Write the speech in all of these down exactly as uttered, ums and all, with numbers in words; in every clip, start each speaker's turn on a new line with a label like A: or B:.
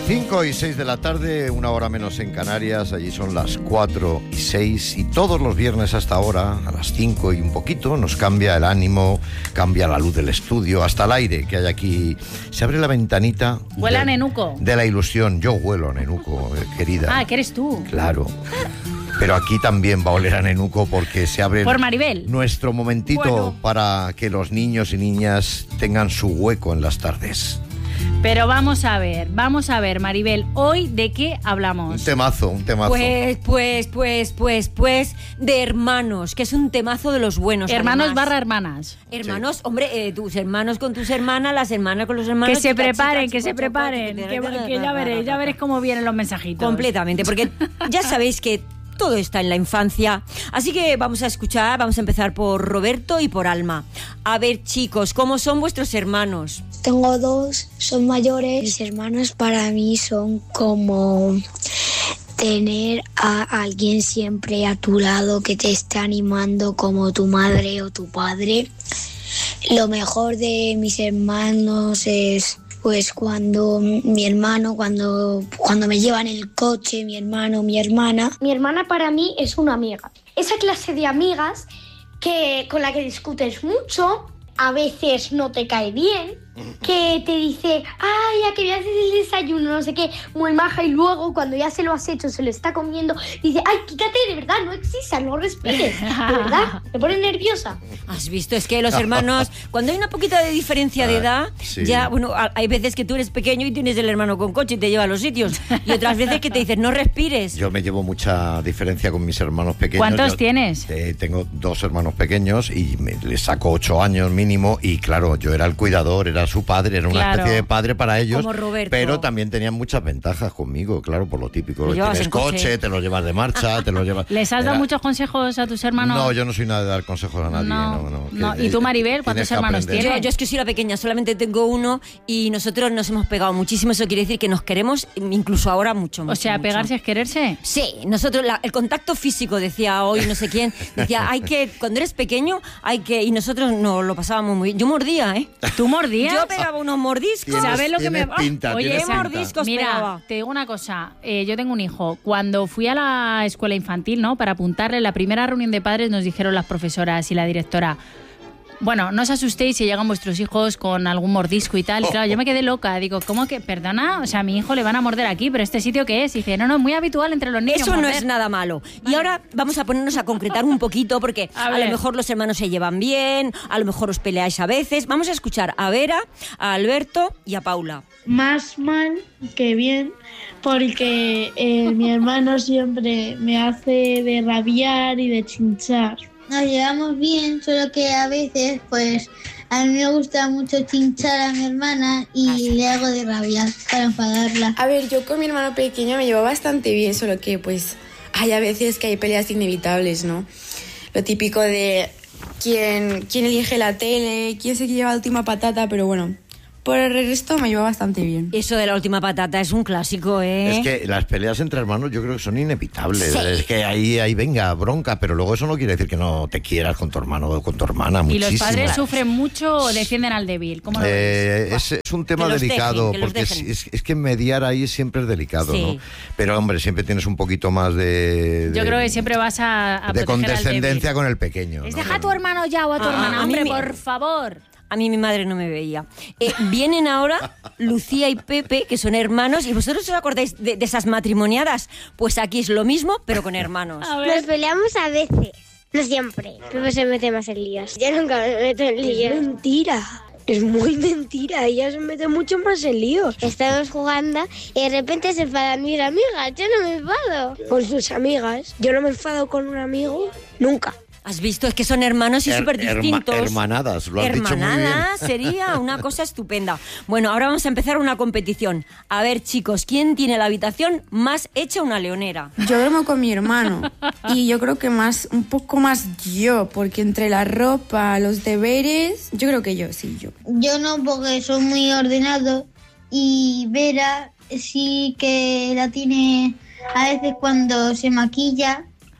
A: cinco y seis de la tarde, una hora menos en Canarias. Allí son las cuatro y seis. Y todos los viernes hasta ahora, a las cinco y un poquito, nos cambia el ánimo, cambia la luz del estudio, hasta el aire que hay aquí. Se abre la ventanita.
B: Huele
A: de,
B: a nenuco.
A: De la ilusión. Yo huelo a nenuco, eh, querida.
B: Ah, que eres tú.
A: Claro. Pero aquí también va a oler a nenuco porque se abre
B: Por Maribel.
A: nuestro momentito
B: Bueno.
A: para que los niños y niñas tengan su hueco en las tardes.
B: Pero vamos a ver, vamos a ver, Maribel, ¿hoy de qué hablamos?
A: Un temazo, un temazo.
C: Pues, pues, pues, pues, pues, de hermanos, que es un temazo de los buenos.
B: Hermanos
C: además.
B: barra hermanas.
C: Hermanos, sí. hombre, eh, tus hermanos con tus hermanas, las hermanas con los hermanos.
B: Que se
C: chica,
B: preparen,
C: chica,
B: que se
C: chico,
B: preparen.
C: chico,
B: Que,
C: chico,
B: que ya veréis, ya veréis cómo vienen los mensajitos.
C: Completamente, porque ya sabéis que todo está en la infancia. Así que vamos a escuchar, vamos a empezar por Roberto y por Alma. A ver, chicos, ¿cómo son vuestros hermanos?
D: Tengo dos, son mayores. Mis hermanos para mí son como tener a alguien siempre a tu lado que te esté animando, como tu madre o tu padre. Lo mejor de mis hermanos es pues cuando mi hermano, cuando, cuando me llevan el coche, mi hermano, mi hermana.
E: Mi hermana para mí es una amiga. Esa clase de amigas que, con la que discutes mucho, a veces no te cae bien, que te dice, ay, ya que voy a hacer el desayuno, no sé qué, muy maja, y luego cuando ya se lo has hecho, se lo está comiendo, dice, ay, quítate, de verdad, no existas, no respires, de verdad, me pone nerviosa.
C: Has visto, es que los hermanos, cuando hay una poquita de diferencia de edad,
A: sí.
C: ya, bueno, hay veces que tú eres pequeño y tienes el hermano con coche y te lleva a los sitios, y otras veces que te dices, no respires.
A: Yo me llevo mucha diferencia con mis hermanos pequeños.
B: ¿Cuántos
A: Yo,
B: tienes?
A: Eh, tengo dos hermanos pequeños y me, les saco ocho años mínimo, y claro, yo era el cuidador, era su padre, era una
B: Claro.
A: especie de padre para ellos.
C: Como Roberto.
A: Pero también tenían muchas ventajas conmigo, claro, por lo típico.
C: Lo llevabas
A: Tienes
C: en coche.
A: coche, te lo llevas de marcha, te lo llevas...
B: ¿Les has dado
A: Era-
B: muchos consejos a tus hermanos?
A: No, yo no soy nada de dar consejos a nadie.
B: No,
A: No, no,
B: no.
A: que-
B: ¿Y tú, Maribel, cuántos
A: tienes que
B: hermanos
A: aprender.
B: tienes?
C: Yo, yo es que soy la pequeña, solamente tengo uno y nosotros nos hemos pegado muchísimo. Eso quiere decir que nos queremos, incluso ahora, mucho, mucho.
B: O sea,
C: mucho.
B: pegarse es quererse.
C: Sí, nosotros, la- el contacto físico, decía hoy no sé quién, decía, hay que, cuando eres pequeño, hay que, y nosotros nos lo pasábamos muy bien. Yo mordía, ¿eh?
B: ¿Tú mordías?
C: Yo pegaba unos mordiscos.
A: Tienes-
B: ¿Sabes lo que me
A: tienes pinta,
B: Oye,
A: tienes
B: esa-
A: pinta.
C: mordiscos
B: Mira,
C: pegaba.
B: te digo una cosa. Eh, yo tengo un hijo. Cuando fui a la escuela infantil, ¿no? Para apuntarle, la primera reunión de padres nos dijeron las profesoras y la directora, bueno, no os asustéis si llegan vuestros hijos con algún mordisco y tal. Y claro, yo me quedé loca. Digo, ¿cómo que? Perdona, o sea, a mi hijo le van a morder aquí, pero ¿este sitio qué es? Y dice, no, no, es muy habitual entre los niños
C: Eso no
B: morder.
C: es nada malo. Y ahora vamos a ponernos a concretar un poquito, porque
B: A
C: a,
B: ver.
C: lo mejor los hermanos se llevan bien, a lo mejor os peleáis a veces. Vamos a escuchar a Vera, a Alberto y a Paula.
F: Más mal que bien, porque eh, mi hermano siempre me hace de rabiar y de chinchar.
D: Nos llevamos bien, solo que a veces, pues, a mí me gusta mucho chinchar a mi hermana y le hago de rabiar para enfadarla.
G: A ver, yo con mi hermano pequeño me llevo bastante bien, solo que pues hay a veces que hay peleas inevitables, ¿no? Lo típico de quién, quién elige la tele, quién se lleva la última patata, pero bueno, por el resto me llevo bastante bien.
C: Eso de la última patata es un clásico, ¿eh?
A: Es que las peleas entre hermanos yo creo que son inevitables.
C: Sí.
A: Es que ahí, ahí venga bronca, pero luego eso no quiere decir que no te quieras con tu hermano o con tu hermana.
B: Y
A: Muchísimo.
B: los padres sufren mucho o defienden al débil. ¿Cómo lo ves?
A: Eh, es, es un tema
C: Que los
A: delicado,
C: dejen, que los
A: porque es,
C: dejen.
A: es- es que mediar ahí siempre es delicado,
C: Sí.
A: ¿no? Pero hombre, siempre tienes un poquito más de...
B: Yo
A: de-
B: creo que siempre vas a, a
A: de
B: proteger al
A: condescendencia
B: débil.
A: con el pequeño.
B: Es
A: ¿no?
B: deja a tu hermano ya o a tu
C: Ah,
B: hermana,
C: a mí
B: hombre,
C: me-
B: por favor.
C: A mí mi madre no me veía. Eh, vienen ahora Lucía y Pepe, que son hermanos, y vosotros os acordáis de, de esas matrimoniadas. Pues aquí es lo mismo, pero con hermanos.
B: A
E: Nos
B: ver.
E: peleamos a veces, no siempre. Pepe se mete más en líos. Yo nunca me meto en líos.
F: Es mentira, es muy mentira, ella se mete mucho más en líos.
E: Estamos jugando y de repente se enfadan mis amigas. Yo no me enfado.
F: Con sus amigas, yo no me enfado con un amigo, nunca.
C: ¿Has visto? Es que son hermanos y
A: Her-
C: súper
A: herma-
C: distintos.
A: hermanadas, lo has dicho muy bien.
C: Hermanadas sería una cosa estupenda. Bueno, ahora vamos a empezar una competición. A ver, chicos, ¿quién tiene la habitación más hecha una leonera?
G: Yo duermo con mi hermano y yo creo que más, un poco más yo, porque entre la ropa, los deberes, yo creo que yo, sí, yo.
D: Yo no, porque soy muy ordenado, y Vera sí que la tiene a veces cuando se maquilla,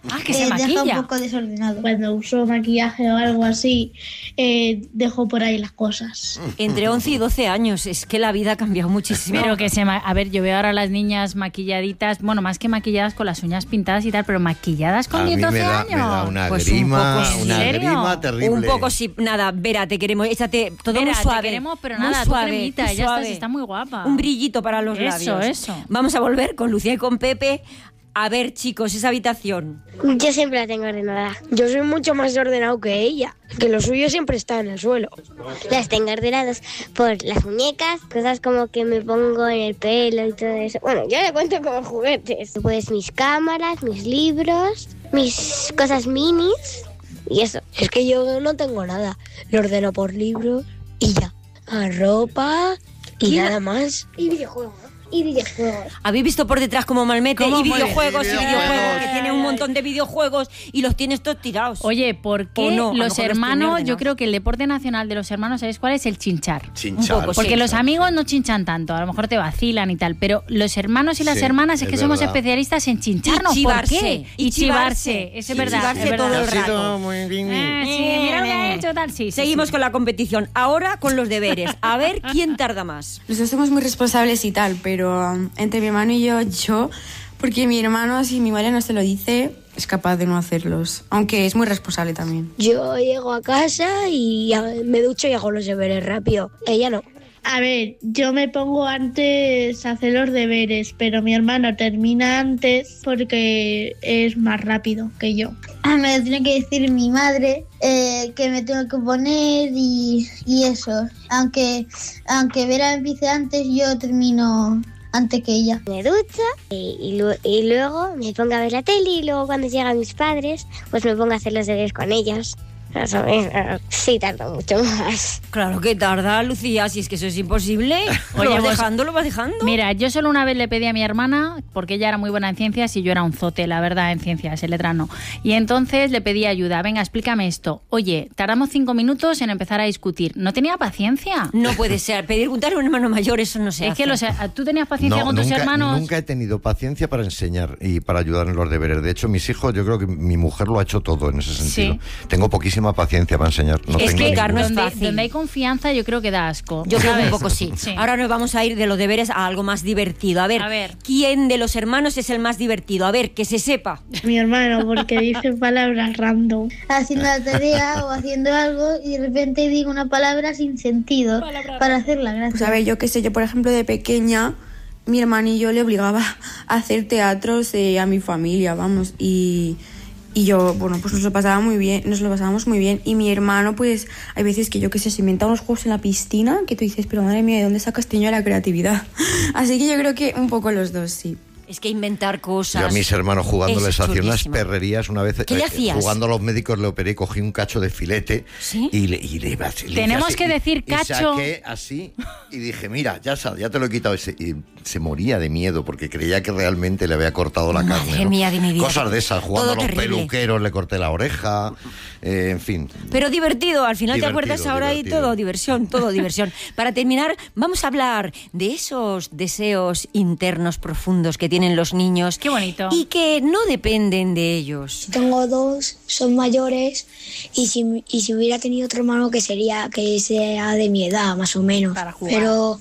B: Ah, que
F: Eh,
B: se
F: deja
B: maquilla.
F: un poco desordenado. Cuando uso maquillaje o algo así, eh, dejo por ahí las cosas.
C: Entre once y doce años, es que la vida ha cambiado muchísimo.
B: Pero que se... ma- A ver, yo veo ahora a las niñas maquilladitas, bueno, más que maquilladas con las uñas pintadas y tal, pero maquilladas con
A: A mí
B: diez, doce
A: me da,
B: años.
A: me da una
C: Pues un
A: grima,
C: poco, ¿en
A: una
B: serio?
A: grima terrible.
C: Un poco sí, nada, Vera, te queremos, échate todo
B: Vera,
C: muy
B: te
C: suave.
B: queremos, pero
C: muy
B: nada, tú
C: suave,
B: cremita,
C: muy
B: ya
C: suave.
B: estás, está muy guapa.
C: Un brillito para los
B: Eso,
C: labios.
B: eso.
C: Vamos a volver con Lucía y con Pepe. A ver, chicos, esa habitación.
D: Yo siempre la tengo ordenada.
E: Yo soy mucho más ordenado que ella, que lo suyo siempre está en el suelo.
D: Las tengo ordenadas por las muñecas, cosas como que me pongo en el pelo y todo eso. Bueno, yo le cuento como juguetes. Pues mis cámaras, mis libros, mis cosas minis y eso.
E: Es que yo no tengo nada. Lo ordeno por libros y ya. A ropa y nada más.
D: Y videojuegos. Y videojuegos.
C: ¿Habéis visto por detrás cómo malmete?
B: ¿Cómo
C: Y
B: mueve?
C: videojuegos, y
A: Y
C: videojuegos,
A: videojuegos.
C: que tiene un montón de videojuegos y los tienes todos tirados.
B: Oye, ¿por qué
C: O no, a lo
B: los
C: mejor los tiene
B: hermanos, yo
C: ordenados.
B: creo que el deporte nacional de los hermanos, ¿sabes cuál es? El chinchar.
A: Chinchar.
C: Un poco,
B: Porque
C: sí.
B: los amigos no chinchan tanto, a lo mejor te vacilan y tal, pero los hermanos y las
A: Sí,
B: hermanas es que
A: es
B: somos
A: verdad.
B: especialistas en chincharnos.
C: Y chivarse,
B: ¿Por qué?
C: y
B: Y
C: chivarse.
B: chivarse, eso
C: Sí,
B: es verdad.
C: chivarse
B: es verdad.
C: todo el
A: Ha sido
C: rato.
A: muy bien.
B: Ah, sí, mira lo que ha hecho, tal, sí. sí,
C: Seguimos
B: sí.
C: con la competición. Ahora con los deberes. A ver quién tarda más.
G: Los dos somos muy responsables y tal, pero um, entre mi hermano y yo, yo, porque mi hermano, si mi madre no se lo dice, es capaz de no hacerlos, aunque es muy responsable también.
E: Yo llego a casa y a- me ducho y hago los deberes rápido. Ella no.
F: A ver, yo me pongo antes a hacer los deberes, pero mi hermano termina antes porque es más rápido que yo. Me lo tiene que decir mi madre eh, que me tengo que poner y, y eso. Aunque, aunque Vera empiece antes, yo termino antes que ella.
D: Me ducho y, y lu- y luego me pongo a ver la tele y luego cuando llegan mis padres, pues me pongo a hacer los deberes con ellos. ¿Sabes? Sí, tardo mucho más.
C: Claro que tarda, Lucía, si es que eso es imposible.
B: Oye,
C: ¿Lo vas
B: pues,
C: dejando? ¿Lo vas dejando?
B: Mira, yo solo una vez le pedí a mi hermana, porque ella era muy buena en ciencias y yo era un zote, la verdad, en ciencias, en letras no. Y entonces le pedí ayuda. Venga, explícame esto. Oye, tardamos cinco minutos en empezar a discutir. ¿No tenía paciencia?
C: No puede ser. Pedir preguntar a un hermano mayor, eso no se
B: Es
C: hace.
B: que los, tú tenías paciencia
A: No,
B: con tus
A: nunca,
B: hermanos.
A: nunca he tenido paciencia para enseñar y para ayudar en los deberes. De hecho, mis hijos, yo creo que mi mujer lo ha hecho todo en ese sentido.
B: Sí.
A: Tengo poquísima paciencia para enseñar. No
C: Es
A: tengo
C: que,
A: ninguna.
C: Carlos, es
B: donde,
C: fácil.
B: donde hay confianza yo creo que da asco.
C: Yo creo que un
B: ¿sabes?
C: poco sí.
B: Sí.
C: Ahora nos vamos a ir de los deberes a algo más divertido. A ver,
B: A ver.
C: ¿quién de los hermanos es el más divertido? A ver, que se sepa.
F: Mi hermano, porque dice palabras random. Haciendo la tarea o haciendo algo y de repente digo una palabra sin sentido para hacer la gracia.
G: Pues a ver, yo qué sé, yo por ejemplo de pequeña, mi hermano y yo le obligaba a hacer teatros eh, a mi familia, vamos, y, y yo, bueno, pues nos lo pasaba muy bien, nos lo pasábamos muy bien, y mi hermano, pues, hay veces que yo qué sé, se inventa unos juegos en la piscina que tú dices, pero madre mía, ¿de dónde sacas este niño la creatividad? Así que yo creo que un poco los dos, sí.
C: Es que inventar cosas.
A: Yo a mis hermanos jugando
C: es
A: les hacía unas
C: chulísimo.
A: perrerías una vez.
C: ¿Qué le
A: eh,
C: hacías?
A: Jugando a los médicos le operé, cogí un cacho de filete
C: ¿Sí?
A: y le, y le iba así. le
B: Tenemos
A: hice así,
B: que
A: y-
B: decir
A: y
B: cacho.
A: saqué así y dije, mira, ya, sal, ya te lo he quitado. Ese, y se moría de miedo porque creía que realmente le había cortado la
C: Madre
A: carne. ¿no?
C: mía de mi vida.
A: Cosas de esas, jugando
C: Todo
A: a los
C: terrible.
A: peluqueros, le corté la oreja, eh, en fin.
C: Pero divertido, al final
A: Divertido,
C: te acuerdas ahora y
A: divertido.
C: todo, diversión, todo diversión. Para terminar, vamos a hablar de esos deseos internos profundos que tienen los niños.
B: Qué bonito.
C: Y que no dependen de ellos.
D: Tengo dos, son mayores y si, y si hubiera tenido otro hermano que sería que sea de mi edad más o menos.
B: Para jugar.
D: Pero